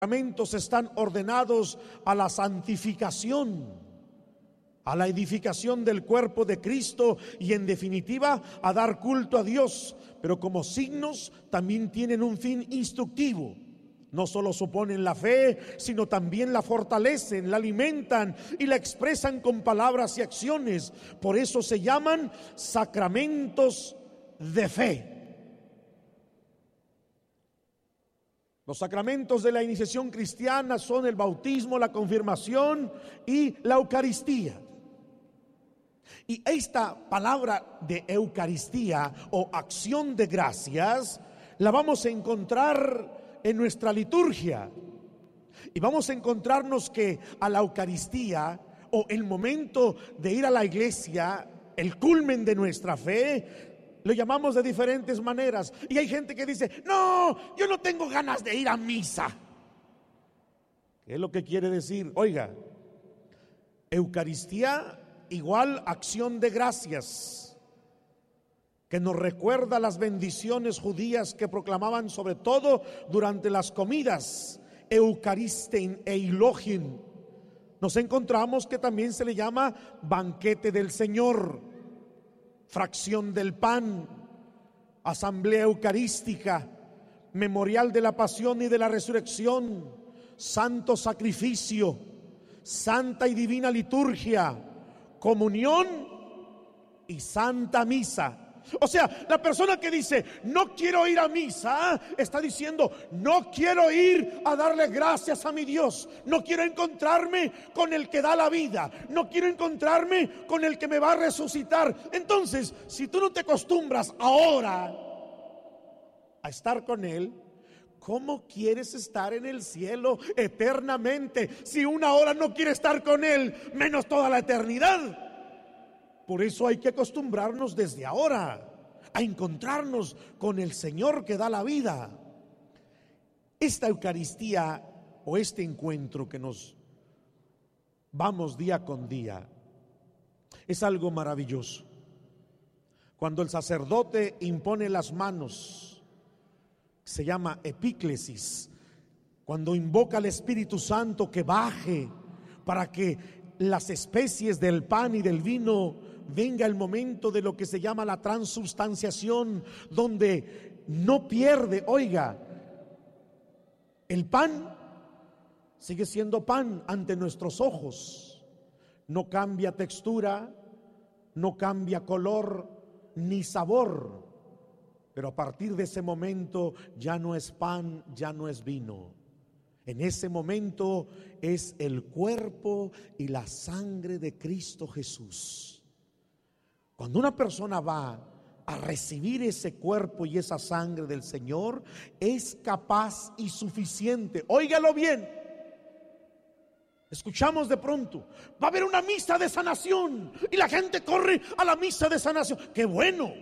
sacramentos están ordenados a la santificación, a la edificación del cuerpo de Cristo y en definitiva a dar culto a Dios, pero como signos también tienen un fin instructivo. No solo suponen la fe, sino también la fortalecen, la alimentan y la expresan con palabras y acciones. Por eso se llaman sacramentos de fe. Los sacramentos de la iniciación cristiana son el bautismo, la confirmación y la Eucaristía. Y esta palabra de Eucaristía o acción de gracias la vamos a encontrar en nuestra liturgia. Y vamos a encontrarnos que a la Eucaristía o el momento de ir a la iglesia, el culmen de nuestra fe, lo llamamos de diferentes maneras. Y hay gente que dice: no, yo no tengo ganas de ir a misa. ¿Qué es lo que quiere decir? Oiga, Eucaristía igual acción de gracias, que nos recuerda las bendiciones judías que proclamaban sobre todo durante las comidas, Eucaristein e Eulogin. Nos encontramos que también se le llama banquete del Señor, fracción del pan, asamblea eucarística, memorial de la pasión y de la resurrección, santo sacrificio, santa y divina liturgia, comunión y santa misa. O sea, la persona que dice no quiero ir a misa está diciendo no quiero ir a darle gracias a mi Dios, no quiero encontrarme con el que da la vida, no quiero encontrarme con el que me va a resucitar. Entonces, si tú no te acostumbras ahora a estar con Él, ¿cómo quieres estar en el cielo eternamente? Si una hora no quiere estar con Él, menos toda la eternidad. Por eso hay que acostumbrarnos desde ahora a encontrarnos con el Señor que da la vida. Esta Eucaristía o este encuentro que nos vamos día con día es algo maravilloso. Cuando el sacerdote impone las manos, se llama epíclesis. Cuando invoca al Espíritu Santo que baje para que las especies del pan y del vino venga el momento de lo que se llama la transubstanciación, donde no pierde, oiga, el pan sigue siendo pan ante nuestros ojos, no cambia textura, no cambia color ni sabor, pero a partir de ese momento ya no es pan, ya no es vino. En ese momento es el cuerpo y la sangre de Cristo Jesús. Cuando una persona va a recibir ese cuerpo y esa sangre del Señor, es capaz y suficiente. Óigalo bien. Escuchamos de pronto, va a haber una misa de sanación y la gente corre a la misa de sanación. ¡Qué bueno!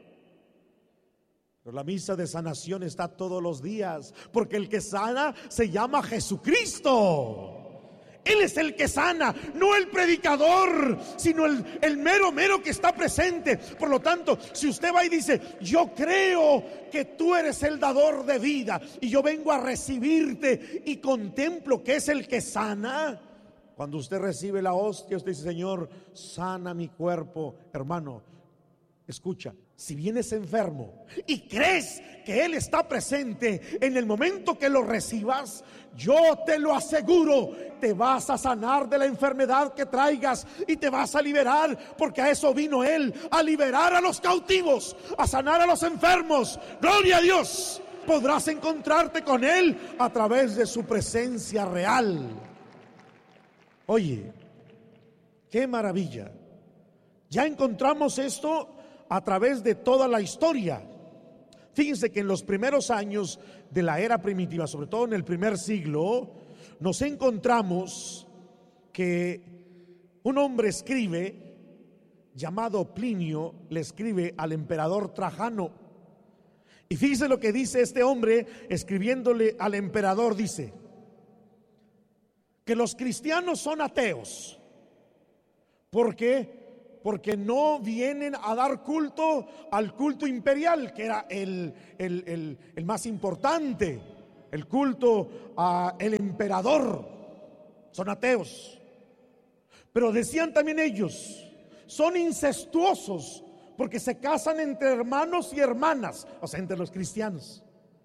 Pero la misa de sanación está todos los días, porque el que sana se llama Jesucristo. Él es el que sana, no el predicador, sino el mero que está presente. Por lo tanto, si usted va y dice: yo creo que tú eres el dador de vida y yo vengo a recibirte y contemplo que es el que sana. Cuando usted recibe la hostia, usted dice: Señor, sana mi cuerpo. Hermano, escucha, si vienes enfermo y crees que Él está presente en el momento que lo recibas, yo te lo aseguro, te vas a sanar de la enfermedad que traigas y te vas a liberar, porque a eso vino Él, a liberar a los cautivos, a sanar a los enfermos. ¡Gloria a Dios! Podrás encontrarte con Él a través de su presencia real. Oye, qué maravilla. Ya encontramos esto a través de toda la historia. Fíjense que en los primeros años de la era primitiva, sobre todo en el primer siglo, nos encontramos que un hombre escribe, llamado Plinio, le escribe al emperador Trajano. Y fíjense lo que dice este hombre escribiéndole al emperador. Dice que los cristianos son ateos. ¿Por qué? Porque no vienen a dar culto al culto imperial, que era el más importante. el culto al emperador, son ateos. Pero decían también ellos, son incestuosos porque se casan entre hermanos y hermanas, o sea, entre los cristianos.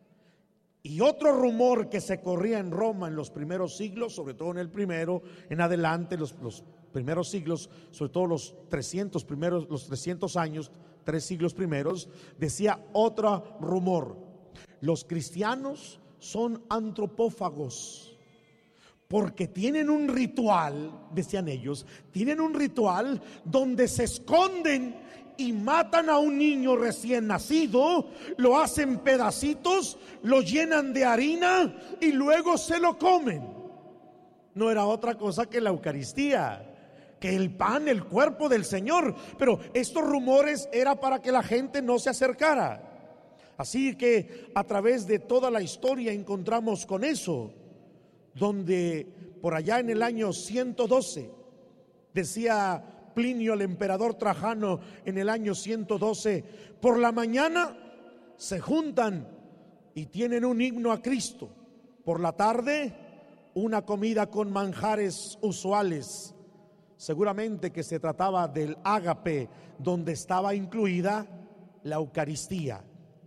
Y otro rumor que se corría en Roma en los primeros siglos, sobre todo en el primero, en adelante, los primeros siglos, sobre todo los 300 años, 3 siglos primeros, decía otro rumor: los cristianos son antropófagos, porque tienen un ritual, decían ellos, tienen un ritual donde se esconden y matan a un niño recién nacido, lo hacen pedacitos, lo llenan de harina y luego se lo comen. No era otra cosa que la Eucaristía, que el pan, el cuerpo del Señor. Pero estos rumores era para que la gente no se acercara. Así que a través de toda la historia encontramos con eso, donde por allá en el año 112 decía Plinio, el emperador Trajano, en el año 112, por la mañana se juntan y tienen un himno a Cristo, por la tarde una comida con manjares usuales, seguramente que se trataba del ágape, donde estaba incluida la Eucaristía.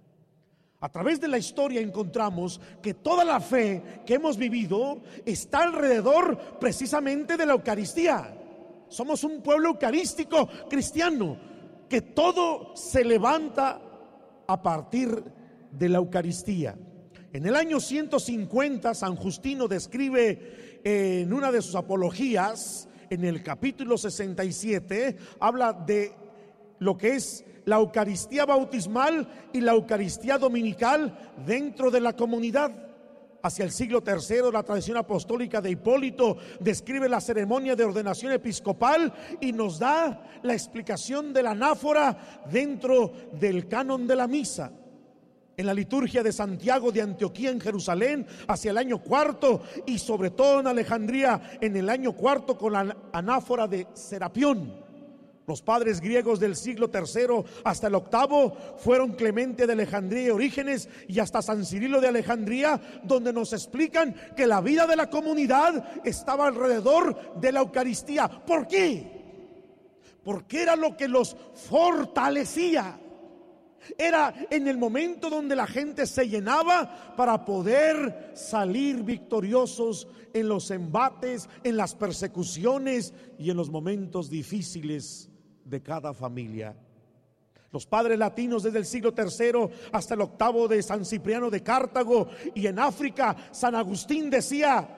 A través de la historia encontramos que toda la fe que hemos vivido está alrededor precisamente de la Eucaristía. Somos un pueblo eucarístico cristiano, que todo se levanta a partir de la Eucaristía. En el año 150, San Justino describe en una de sus apologías, en el capítulo 67, habla de lo que es la Eucaristía bautismal y la Eucaristía dominical dentro de la comunidad. Hacia el siglo III, la tradición apostólica de Hipólito describe la ceremonia de ordenación episcopal y nos da la explicación de la anáfora dentro del canon de la misa. En la liturgia de Santiago de Antioquía en Jerusalén, hacia el año IV, y sobre todo en Alejandría en el año IV, con la anáfora de Serapión. Los padres griegos del siglo III hasta el VIII fueron Clemente de Alejandría y Orígenes, y hasta San Cirilo de Alejandría, donde nos explican que la vida de la comunidad estaba alrededor de la Eucaristía. ¿Por qué? Porque era lo que los fortalecía. Era en el momento donde la gente se llenaba para poder salir victoriosos en los embates, en las persecuciones y en los momentos difíciles de cada familia. Los padres latinos desde el siglo III hasta el VIII, de San Cipriano de Cartago, y en África San Agustín decía: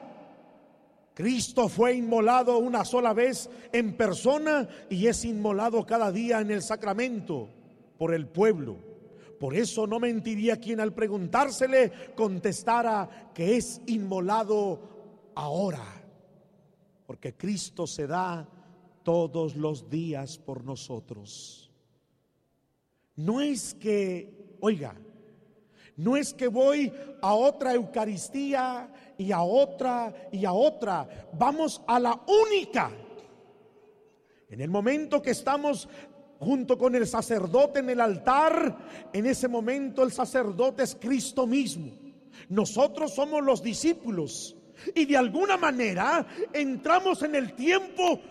Cristo fue inmolado una sola vez en persona y es inmolado cada día en el sacramento por el pueblo. Por eso no mentiría quien al preguntársele contestara que es inmolado ahora, porque Cristo se da todos los días por nosotros. No es que, oiga, no es que voy a otra Eucaristía y a otra y a otra. Vamos a la única. En el momento que estamos junto con el sacerdote en el altar, en ese momento el sacerdote es Cristo mismo. Nosotros somos los discípulos y de alguna manera entramos en el tiempo,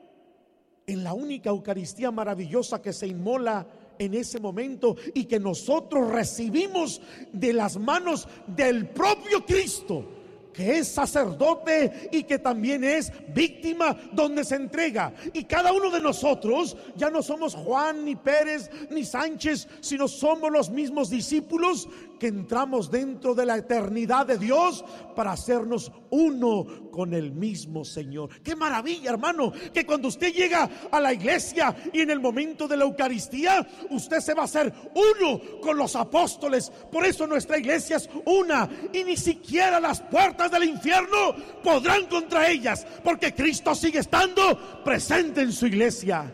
en la única Eucaristía maravillosa que se inmola en ese momento y que nosotros recibimos de las manos del propio Cristo, que es sacerdote y que también es víctima, donde se entrega. Y cada uno de nosotros ya no somos Juan, ni Pérez, ni Sánchez, sino somos los mismos discípulos que entramos dentro de la eternidad de Dios para hacernos uno con el mismo Señor. Qué maravilla, hermano, que cuando usted llega a la iglesia y en el momento de la Eucaristía, usted se va a hacer uno con los apóstoles. Por eso nuestra iglesia es una, y ni siquiera las puertas del infierno podrán contra ellas, porque Cristo sigue estando presente en su iglesia.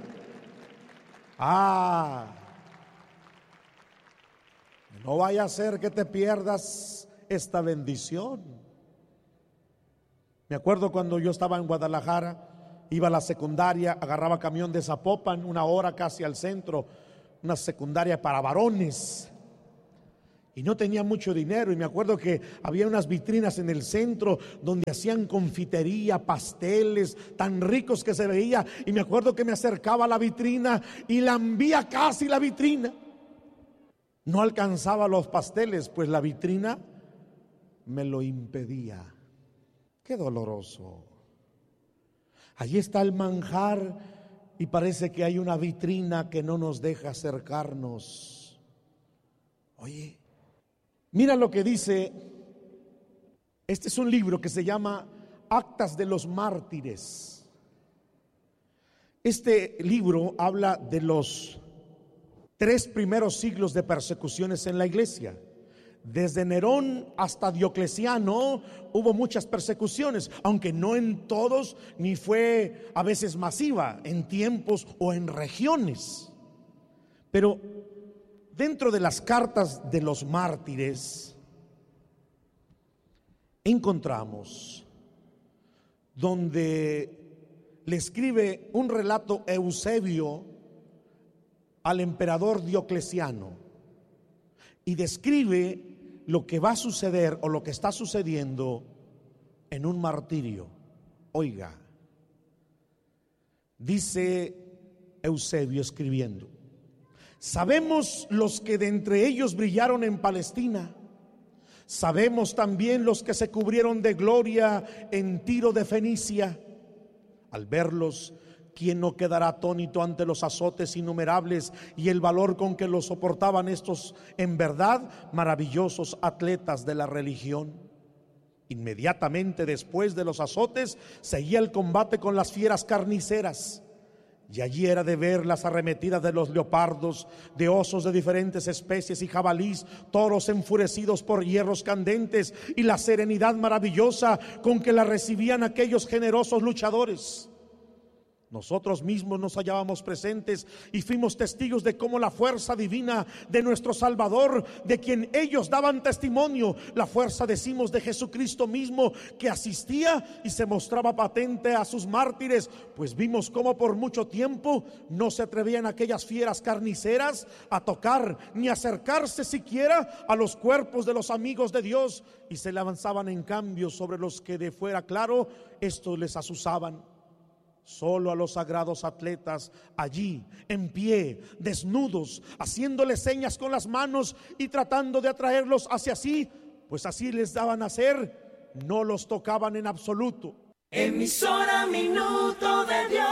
No vaya a ser que te pierdas esta bendición. Me acuerdo cuando yo estaba en Guadalajara, iba a la secundaria, agarraba camión de Zapopan, 1 hora casi al centro, una secundaria para varones. Y no tenía mucho dinero, y me acuerdo que había unas vitrinas en el centro donde hacían confitería, pasteles tan ricos que se veía, y me acuerdo que me acercaba a la vitrina y lambía casi la vitrina. No alcanzaba los pasteles, pues la vitrina me lo impedía. Qué doloroso. Allí está el manjar y parece que hay una vitrina que no nos deja acercarnos. Oye, mira lo que dice. Este es un libro que se llama Actas de los Mártires. Este libro habla de los 3 primeros siglos de persecuciones en la iglesia. Desde Nerón hasta Diocleciano hubo muchas persecuciones, aunque no en todos, ni fue a veces masiva, en tiempos o en regiones. Pero dentro de las cartas de los mártires encontramos donde le escribe un relato Eusebio al emperador Diocleciano y describe lo que va a suceder o lo que está sucediendo en un martirio. Oiga, dice Eusebio escribiendo: sabemos los que de entre ellos brillaron en Palestina, sabemos también los que se cubrieron de gloria en Tiro de Fenicia. Al verlos, ¿quién no quedará atónito ante los azotes innumerables y el valor con que los soportaban estos, en verdad, maravillosos atletas de la religión? Inmediatamente después de los azotes seguía el combate con las fieras carniceras, y allí era de ver las arremetidas de los leopardos, de osos de diferentes especies y jabalís, toros enfurecidos por hierros candentes, y la serenidad maravillosa con que la recibían aquellos generosos luchadores. Nosotros mismos nos hallábamos presentes y fuimos testigos de cómo la fuerza divina de nuestro Salvador, de quien ellos daban testimonio, la fuerza, decimos, de Jesucristo mismo, que asistía y se mostraba patente a sus mártires, pues vimos cómo por mucho tiempo no se atrevían aquellas fieras carniceras a tocar ni acercarse siquiera a los cuerpos de los amigos de Dios, y se lanzaban en cambio sobre los que de fuera claro estos les azuzaban. Solo a los sagrados atletas allí, en pie, desnudos, haciéndoles señas con las manos y tratando de atraerlos hacia sí, pues así les daban a hacer, no los tocaban en absoluto. Emisora Minuto de Dios.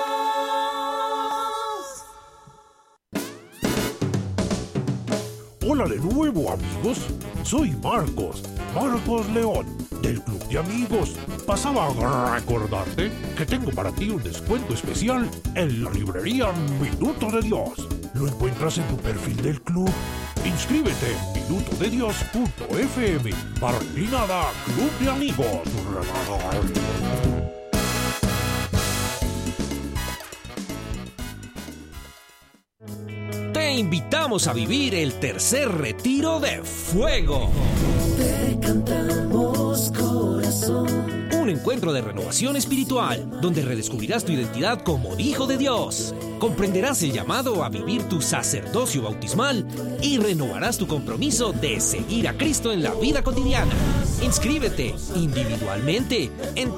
Hola de nuevo, amigos. Soy Marcos León, del Club de Amigos. Pasaba a recordarte que tengo para ti un descuento especial en la librería Minuto de Dios. Lo encuentras en tu perfil del club. Inscríbete en minutodedios.fm. Para nada, Club de Amigos. Te invitamos a vivir el tercer retiro de Fuego. Te cantamos, corazón. Un encuentro de renovación espiritual, donde redescubrirás tu identidad como hijo de Dios. Comprenderás el llamado a vivir tu sacerdocio bautismal y renovarás tu compromiso de seguir a Cristo en la vida cotidiana. Inscríbete individualmente en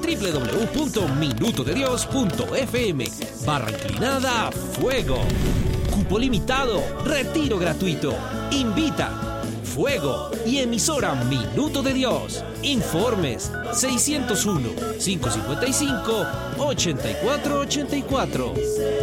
www.minutodedios.fm/inclinada Fuego. Cupo limitado, retiro gratuito. Invita Fuego y emisora Minuto de Dios. Informes 601-555-8484.